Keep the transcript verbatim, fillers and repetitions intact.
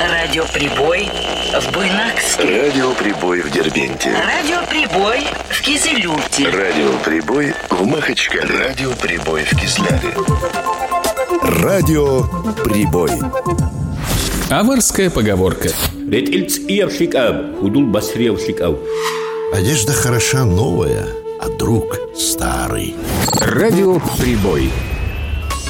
Радиоприбой в Буйнакске. Радиоприбой в Дербенте. Радиоприбой в Кизилюрте. Радиоприбой в Махачкале. Радиоприбой в Кизляре. Радиоприбой. Аварская поговорка. Одежда хороша новая, а друг старый. Радиоприбой.